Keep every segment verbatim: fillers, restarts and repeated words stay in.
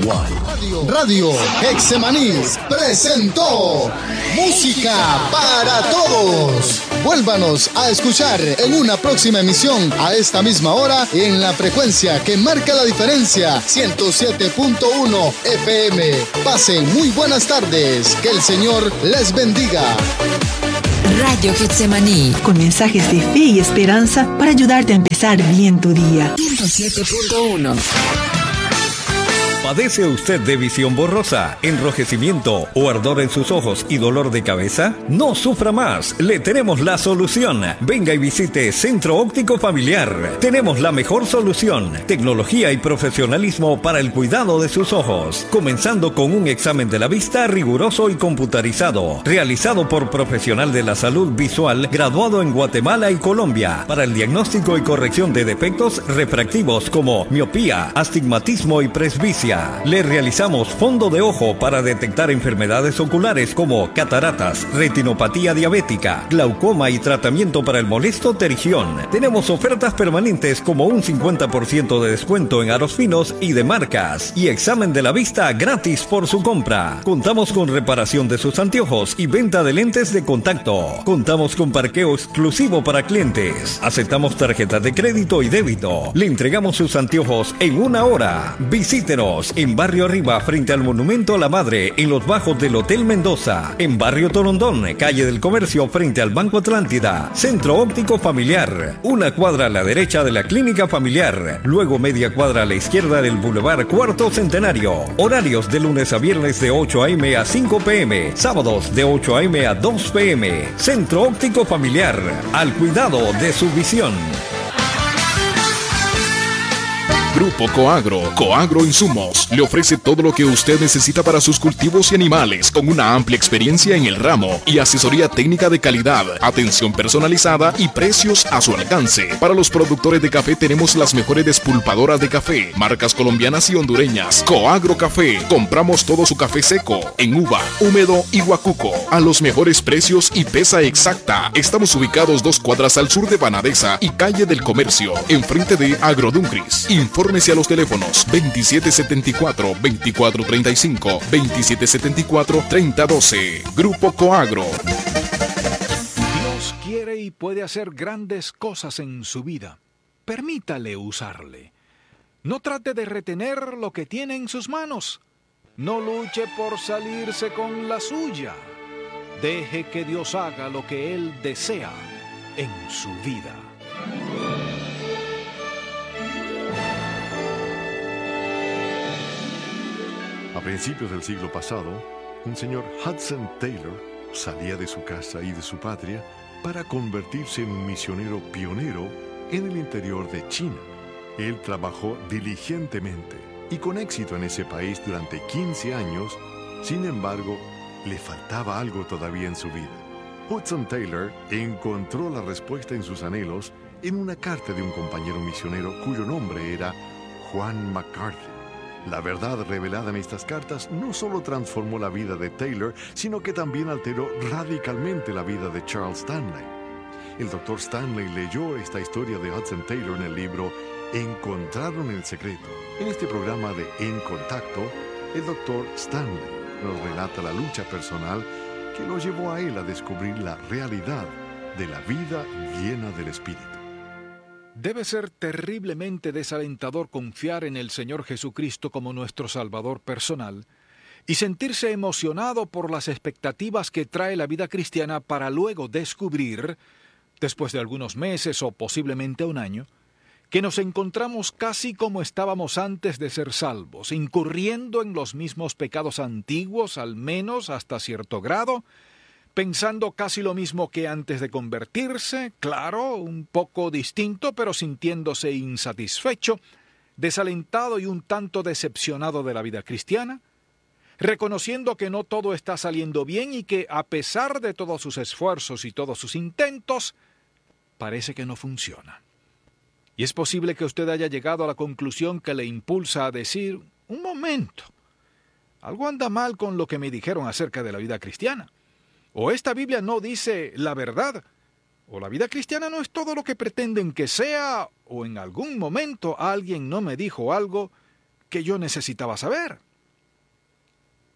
Radio, Radio Getsemaní presentó Música para Todos. Vuélvanos a escuchar en una próxima emisión a esta misma hora en la frecuencia que marca la diferencia, ciento siete punto uno F M. Pasen muy buenas tardes. Que el Señor les bendiga. Radio Getsemaní, con mensajes de fe y esperanza para ayudarte a empezar bien tu día. ciento siete punto uno. ¿Padece usted de visión borrosa, enrojecimiento o ardor en sus ojos y dolor de cabeza? No sufra más, le tenemos la solución. Venga y visite Centro Óptico Familiar. Tenemos la mejor solución, tecnología y profesionalismo para el cuidado de sus ojos, comenzando con un examen de la vista riguroso y computarizado, realizado por profesional de la salud visual graduado en Guatemala y Colombia, para el diagnóstico y corrección de defectos refractivos como miopía, astigmatismo y presbicia. Le realizamos fondo de ojo para detectar enfermedades oculares como cataratas, retinopatía diabética, glaucoma y tratamiento para el molesto terigión. Tenemos ofertas permanentes como un cincuenta por ciento de descuento en aros finos y de marcas y examen de la vista gratis por su compra. Contamos con reparación de sus anteojos y venta de lentes de contacto. Contamos con parqueo exclusivo para clientes. Aceptamos tarjetas de crédito y débito. Le entregamos sus anteojos en una hora. Visítenos en Barrio Arriba, frente al Monumento a la Madre, en los bajos del Hotel Mendoza. En Barrio Torondón, calle del Comercio, frente al Banco Atlántida. Centro Óptico Familiar, una cuadra a la derecha de la Clínica Familiar, luego media cuadra a la izquierda del Boulevard Cuarto Centenario. Horarios de lunes a viernes de ocho a eme a cinco pe eme, sábados de ocho a eme a dos pe eme. Centro Óptico Familiar, al cuidado de su visión. Grupo Coagro, Coagro Insumos, le ofrece todo lo que usted necesita para sus cultivos y animales, con una amplia experiencia en el ramo y asesoría técnica de calidad, atención personalizada y precios a su alcance. Para los productores de café tenemos las mejores despulpadoras de café, marcas colombianas y hondureñas. Coagro Café, compramos todo su café seco, en uva, húmedo y guacuco, a los mejores precios y pesa exacta. Estamos ubicados dos cuadras al sur de Banadesa y calle del Comercio, enfrente de Agroduncris. Infórmese a los teléfonos veintisiete setenta y cuatro, veinticuatro treinta y cinco, veintisiete setenta y cuatro, treinta doce. Grupo Coagro. Dios quiere y puede hacer grandes cosas en su vida. Permítale usarle. No trate de retener lo que tiene en sus manos. No luche por salirse con la suya. Deje que Dios haga lo que Él desea en su vida. A principios del siglo pasado, un señor Hudson Taylor salía de su casa y de su patria para convertirse en un misionero pionero en el interior de China. Él trabajó diligentemente y con éxito en ese país durante quince años. Sin embargo, le faltaba algo todavía en su vida. Hudson Taylor encontró la respuesta en sus anhelos en una carta de un compañero misionero cuyo nombre era Juan MacArthur. La verdad revelada en estas cartas no solo transformó la vida de Taylor, sino que también alteró radicalmente la vida de Charles Stanley. El doctor Stanley leyó esta historia de Hudson Taylor en el libro Encontraron el secreto. En este programa de En Contacto, el doctor Stanley nos relata la lucha personal que lo llevó a él a descubrir la realidad de la vida llena del Espíritu. Debe ser terriblemente desalentador confiar en el Señor Jesucristo como nuestro Salvador personal y sentirse emocionado por las expectativas que trae la vida cristiana para luego descubrir, después de algunos meses o posiblemente un año, que nos encontramos casi como estábamos antes de ser salvos, incurriendo en los mismos pecados antiguos, al menos hasta cierto grado, pensando casi lo mismo que antes de convertirse, claro, un poco distinto, pero sintiéndose insatisfecho, desalentado y un tanto decepcionado de la vida cristiana, reconociendo que no todo está saliendo bien y que, a pesar de todos sus esfuerzos y todos sus intentos, parece que no funciona. Y es posible que usted haya llegado a la conclusión que le impulsa a decir, un momento, algo anda mal con lo que me dijeron acerca de la vida cristiana. O esta Biblia no dice la verdad, o la vida cristiana no es todo lo que pretenden que sea, o en algún momento alguien no me dijo algo que yo necesitaba saber.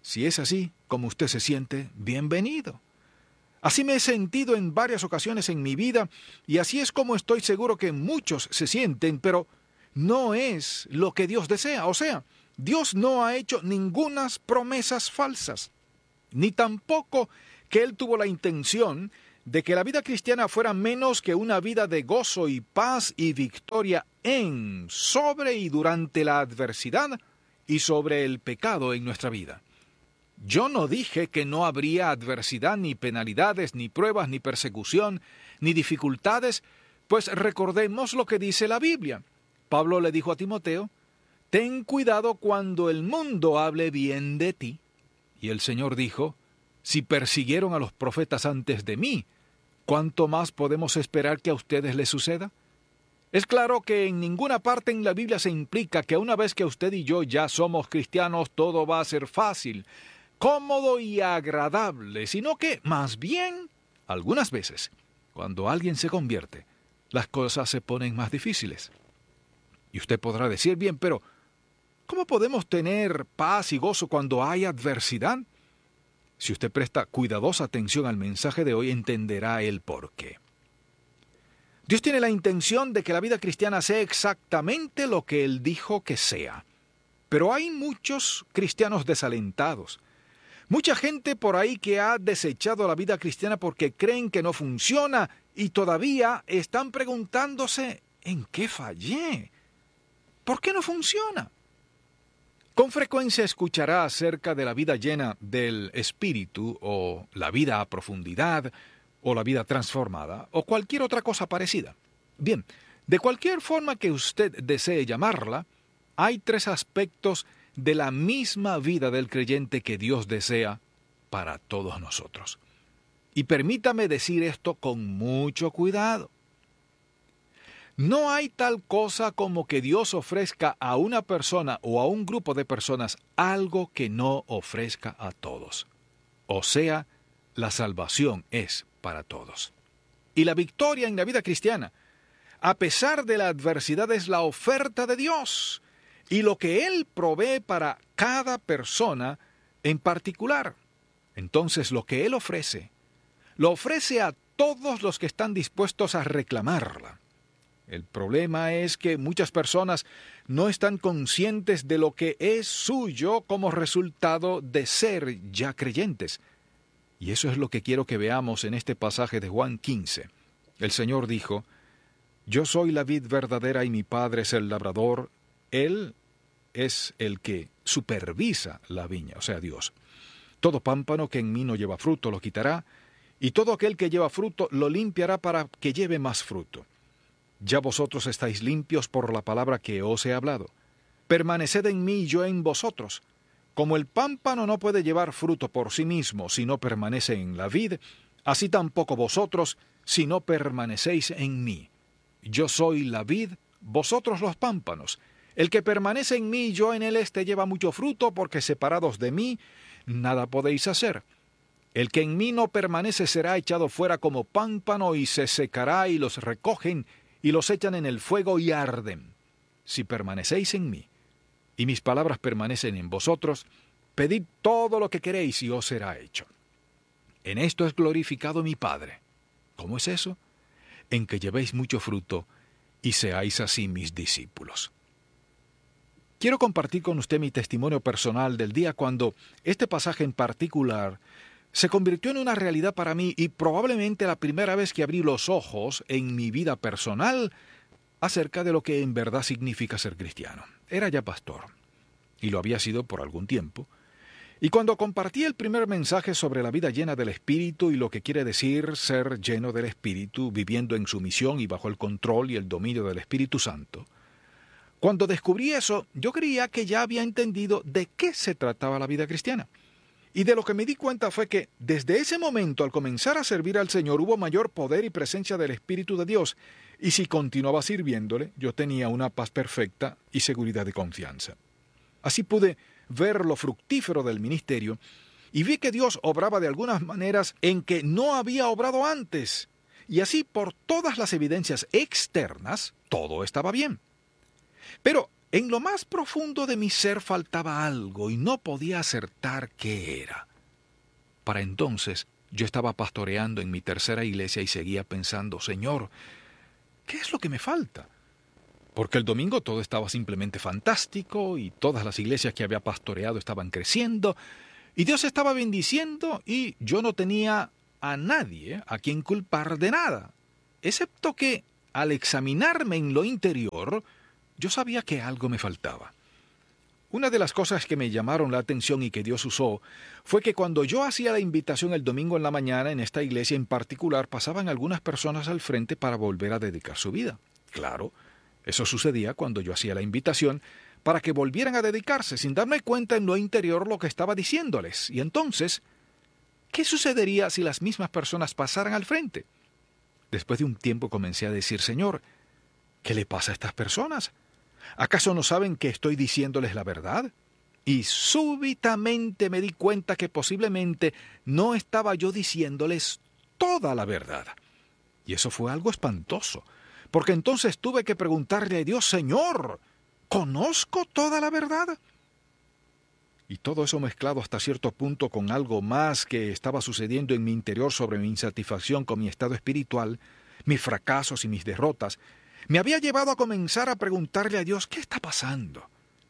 Si es así, como usted se siente, bienvenido. Así me he sentido en varias ocasiones en mi vida, y así es como estoy seguro que muchos se sienten, pero no es lo que Dios desea. O sea, Dios no ha hecho ningunas promesas falsas, ni tampoco que Él tuvo la intención de que la vida cristiana fuera menos que una vida de gozo y paz y victoria en, sobre y durante la adversidad y sobre el pecado en nuestra vida. Yo no dije que no habría adversidad, ni penalidades, ni pruebas, ni persecución, ni dificultades, pues recordemos lo que dice la Biblia. Pablo le dijo a Timoteo, ten cuidado cuando el mundo hable bien de ti. Y el Señor dijo, si persiguieron a los profetas antes de mí, ¿cuánto más podemos esperar que a ustedes les suceda? Es claro que en ninguna parte en la Biblia se implica que una vez que usted y yo ya somos cristianos, todo va a ser fácil, cómodo y agradable, sino que, más bien, algunas veces, cuando alguien se convierte, las cosas se ponen más difíciles. Y usted podrá decir, bien, pero ¿cómo podemos tener paz y gozo cuando hay adversidad? Si usted presta cuidadosa atención al mensaje de hoy, entenderá el porqué. Dios tiene la intención de que la vida cristiana sea exactamente lo que Él dijo que sea. Pero hay muchos cristianos desalentados. Mucha gente por ahí que ha desechado la vida cristiana porque creen que no funciona y todavía están preguntándose, ¿en qué fallé? ¿Por qué no funciona? Con frecuencia escuchará acerca de la vida llena del Espíritu, o la vida a profundidad, o la vida transformada, o cualquier otra cosa parecida. Bien, de cualquier forma que usted desee llamarla, hay tres aspectos de la misma vida del creyente que Dios desea para todos nosotros. Y permítame decir esto con mucho cuidado. No hay tal cosa como que Dios ofrezca a una persona o a un grupo de personas algo que no ofrezca a todos. O sea, la salvación es para todos. Y la victoria en la vida cristiana, a pesar de la adversidad, es la oferta de Dios y lo que Él provee para cada persona en particular. Entonces, lo que Él ofrece, lo ofrece a todos los que están dispuestos a reclamarla. El problema es que muchas personas no están conscientes de lo que es suyo como resultado de ser ya creyentes. Y eso es lo que quiero que veamos en este pasaje de Juan quince. El Señor dijo, yo soy la vid verdadera y mi Padre es el labrador. Él es el que supervisa la viña, o sea, Dios. Todo pámpano que en mí no lleva fruto lo quitará, y todo aquel que lleva fruto lo limpiará para que lleve más fruto. Ya vosotros estáis limpios por la palabra que os he hablado. Permaneced en mí y yo en vosotros. Como el pámpano no puede llevar fruto por sí mismo si no permanece en la vid, así tampoco vosotros si no permanecéis en mí. Yo soy la vid, vosotros los pámpanos. El que permanece en mí y yo en él, éste lleva mucho fruto, porque separados de mí nada podéis hacer. El que en mí no permanece será echado fuera como pámpano y se secará, y los recogen y los echan en el fuego y arden. Si permanecéis en mí, y mis palabras permanecen en vosotros, pedid todo lo que queréis y os será hecho. En esto es glorificado mi Padre. ¿Cómo es eso? En que llevéis mucho fruto y seáis así mis discípulos. Quiero compartir con usted mi testimonio personal del día cuando este pasaje en particular se convirtió en una realidad para mí y probablemente la primera vez que abrí los ojos en mi vida personal acerca de lo que en verdad significa ser cristiano. Era ya pastor, y lo había sido por algún tiempo, y cuando compartí el primer mensaje sobre la vida llena del Espíritu y lo que quiere decir ser lleno del Espíritu, viviendo en sumisión y bajo el control y el dominio del Espíritu Santo, cuando descubrí eso, yo creía que ya había entendido de qué se trataba la vida cristiana. Y de lo que me di cuenta fue que, desde ese momento, al comenzar a servir al Señor, hubo mayor poder y presencia del Espíritu de Dios, y si continuaba sirviéndole, yo tenía una paz perfecta y seguridad de confianza. Así pude ver lo fructífero del ministerio, y vi que Dios obraba de algunas maneras en que no había obrado antes, y así por todas las evidencias externas, todo estaba bien. Pero en lo más profundo de mi ser faltaba algo y no podía acertar qué era. Para entonces yo estaba pastoreando en mi tercera iglesia y seguía pensando, Señor, ¿qué es lo que me falta? Porque el domingo todo estaba simplemente fantástico y todas las iglesias que había pastoreado estaban creciendo y Dios estaba bendiciendo y yo no tenía a nadie a quien culpar de nada, excepto que al examinarme en lo interior, yo sabía que algo me faltaba. Una de las cosas que me llamaron la atención y que Dios usó fue que cuando yo hacía la invitación el domingo en la mañana en esta iglesia en particular, pasaban algunas personas al frente para volver a dedicar su vida. Claro, eso sucedía cuando yo hacía la invitación para que volvieran a dedicarse sin darme cuenta en lo interior lo que estaba diciéndoles. Y entonces, ¿qué sucedería si las mismas personas pasaran al frente? Después de un tiempo comencé a decir, Señor, ¿qué le pasa a estas personas? ¿Acaso no saben que estoy diciéndoles la verdad? Y súbitamente me di cuenta que posiblemente no estaba yo diciéndoles toda la verdad. Y eso fue algo espantoso, porque entonces tuve que preguntarle a Dios, Señor, ¿conozco toda la verdad? Y todo eso mezclado hasta cierto punto con algo más que estaba sucediendo en mi interior sobre mi insatisfacción con mi estado espiritual, mis fracasos y mis derrotas, me había llevado a comenzar a preguntarle a Dios, ¿qué está pasando?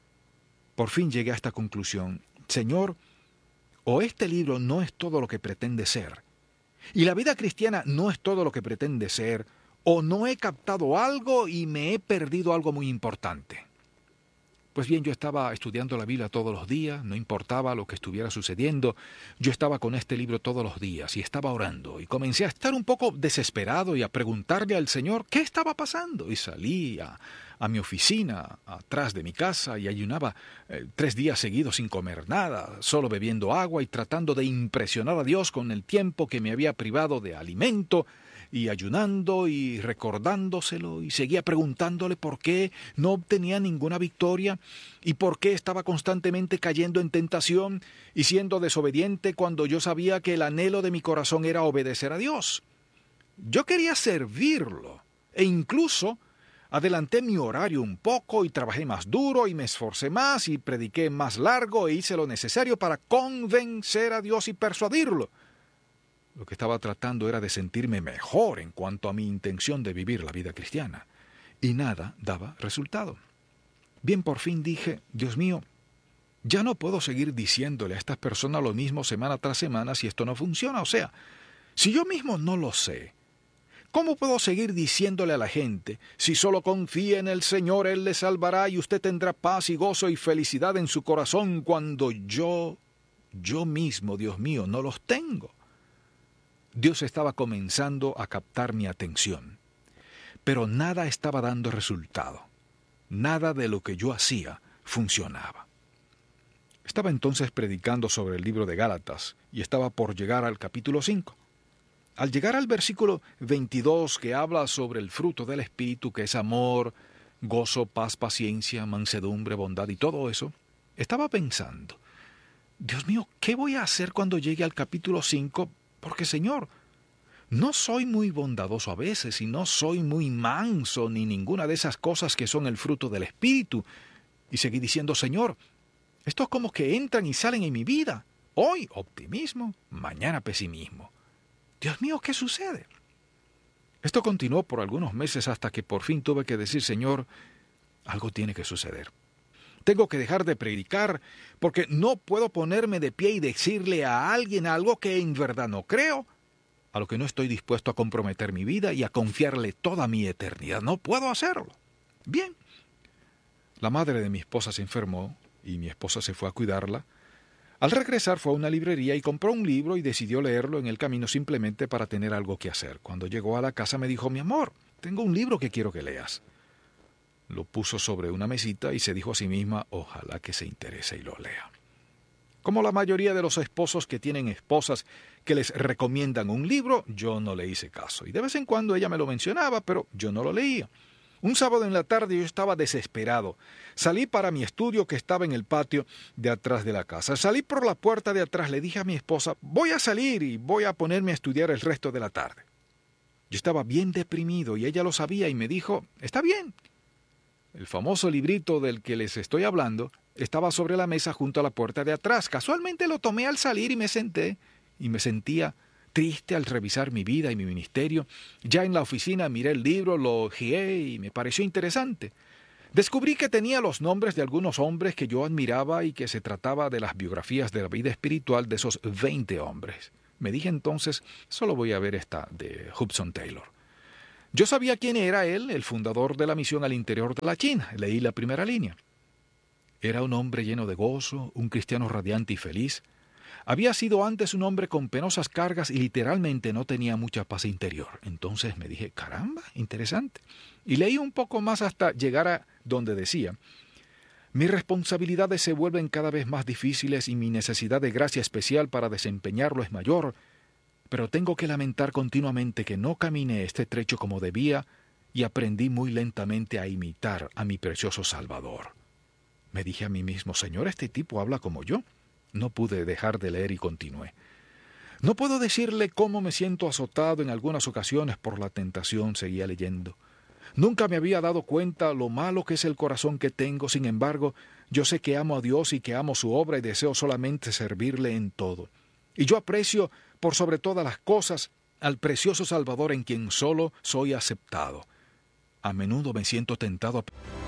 Por fin llegué a esta conclusión, Señor, o este libro no es todo lo que pretende ser, y la vida cristiana no es todo lo que pretende ser, o no he captado algo y me he perdido algo muy importante. Pues bien, yo estaba estudiando la Biblia todos los días, no importaba lo que estuviera sucediendo, yo estaba con este libro todos los días y estaba orando y comencé a estar un poco desesperado y a preguntarle al Señor qué estaba pasando. Y salí a, a mi oficina, atrás de mi casa, y ayunaba eh, tres días seguidos sin comer nada, solo bebiendo agua y tratando de impresionar a Dios con el tiempo que me había privado de alimento, y ayunando y recordándoselo, y seguía preguntándole por qué no obtenía ninguna victoria, y por qué estaba constantemente cayendo en tentación y siendo desobediente cuando yo sabía que el anhelo de mi corazón era obedecer a Dios. Yo quería servirlo, e incluso adelanté mi horario un poco y trabajé más duro y me esforcé más y prediqué más largo e hice lo necesario para convencer a Dios y persuadirlo. Lo que estaba tratando era de sentirme mejor en cuanto a mi intención de vivir la vida cristiana, y nada daba resultado. Bien, por fin dije, Dios mío, ya no puedo seguir diciéndole a estas personas lo mismo semana tras semana si esto no funciona. O sea, si yo mismo no lo sé, ¿cómo puedo seguir diciéndole a la gente, si solo confía en el Señor, Él le salvará y usted tendrá paz y gozo y felicidad en su corazón cuando yo, yo mismo, Dios mío, no los tengo? Dios estaba comenzando a captar mi atención, pero nada estaba dando resultado. Nada de lo que yo hacía funcionaba. Estaba entonces predicando sobre el libro de Gálatas y estaba por llegar al capítulo cinco. Al llegar al versículo veintidós, que habla sobre el fruto del Espíritu, que es amor, gozo, paz, paciencia, mansedumbre, bondad y todo eso, estaba pensando, Dios mío, ¿qué voy a hacer cuando llegue al capítulo cinco? Porque, Señor, no soy muy bondadoso a veces y no soy muy manso ni ninguna de esas cosas que son el fruto del Espíritu. Y seguí diciendo, Señor, estos como que entran y salen en mi vida. Hoy optimismo, mañana pesimismo. Dios mío, ¿qué sucede? Esto continuó por algunos meses hasta que por fin tuve que decir, Señor, algo tiene que suceder. Tengo que dejar de predicar porque no puedo ponerme de pie y decirle a alguien algo que en verdad no creo, a lo que no estoy dispuesto a comprometer mi vida y a confiarle toda mi eternidad. No puedo hacerlo. Bien. La madre de mi esposa se enfermó y mi esposa se fue a cuidarla. Al regresar fue a una librería y compró un libro y decidió leerlo en el camino simplemente para tener algo que hacer. Cuando llegó a la casa me dijo, mi amor, tengo un libro que quiero que leas. Lo puso sobre una mesita y se dijo a sí misma, ojalá que se interese y lo lea. Como la mayoría de los esposos que tienen esposas que les recomiendan un libro, yo no le hice caso. Y de vez en cuando ella me lo mencionaba, pero yo no lo leía. Un sábado en la tarde yo estaba desesperado. Salí para mi estudio que estaba en el patio de atrás de la casa. Salí por la puerta de atrás, le dije a mi esposa, voy a salir y voy a ponerme a estudiar el resto de la tarde. Yo estaba bien deprimido y ella lo sabía y me dijo, está bien. El famoso librito del que les estoy hablando estaba sobre la mesa junto a la puerta de atrás. Casualmente lo tomé al salir y me senté, y me sentía triste al revisar mi vida y mi ministerio. Ya en la oficina miré el libro, lo hojeé y me pareció interesante. Descubrí que tenía los nombres de algunos hombres que yo admiraba y que se trataba de las biografías de la vida espiritual de esos veinte hombres. Me dije entonces, solo voy a ver esta de Hudson Taylor. Yo sabía quién era él, el fundador de la misión al interior de la China. Leí la primera línea. Era un hombre lleno de gozo, un cristiano radiante y feliz. Había sido antes un hombre con penosas cargas y literalmente no tenía mucha paz interior. Entonces me dije, caramba, interesante. Y leí un poco más hasta llegar a donde decía, mis responsabilidades se vuelven cada vez más difíciles y mi necesidad de gracia especial para desempeñarlo es mayor, pero tengo que lamentar continuamente que no caminé este trecho como debía y aprendí muy lentamente a imitar a mi precioso Salvador. Me dije a mí mismo, Señor, este tipo habla como yo. No pude dejar de leer y continué. No puedo decirle cómo me siento azotado en algunas ocasiones por la tentación, seguía leyendo. Nunca me había dado cuenta lo malo que es el corazón que tengo, sin embargo, yo sé que amo a Dios y que amo su obra y deseo solamente servirle en todo. Y yo aprecio, por sobre todas las cosas, al precioso Salvador en quien solo soy aceptado. A menudo me siento tentado a...